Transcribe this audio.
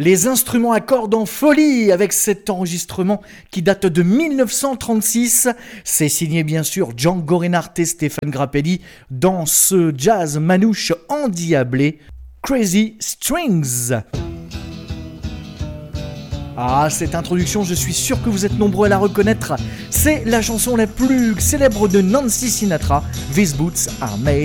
Les instruments à cordes en folie avec cet enregistrement qui date de 1936. C'est signé bien sûr Django Reinhardt et Stéphane Grappelli dans ce jazz manouche endiablé Crazy Strings. Ah, cette introduction, je suis sûr que vous êtes nombreux à la reconnaître. C'est la chanson la plus célèbre de Nancy Sinatra, These Boots Are Made